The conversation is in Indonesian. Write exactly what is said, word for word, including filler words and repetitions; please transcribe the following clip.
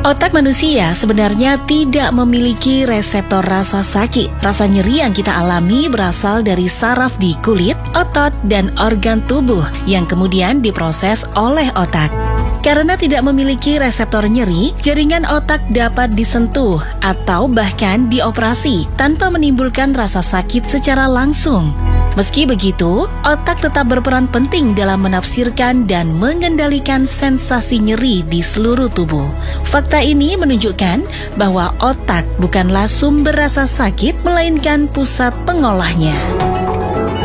Otak manusia sebenarnya tidak memiliki reseptor rasa sakit. Rasa nyeri yang kita alami berasal dari saraf di kulit, otot, dan organ tubuh yang kemudian diproses oleh otak. Karena tidak memiliki reseptor nyeri, jaringan otak dapat disentuh atau bahkan dioperasi tanpa menimbulkan rasa sakit secara langsung. Meski begitu, otak tetap berperan penting dalam menafsirkan dan mengendalikan sensasi nyeri di seluruh tubuh. Fakta ini menunjukkan bahwa otak bukanlah sumber rasa sakit, melainkan pusat pengolahnya.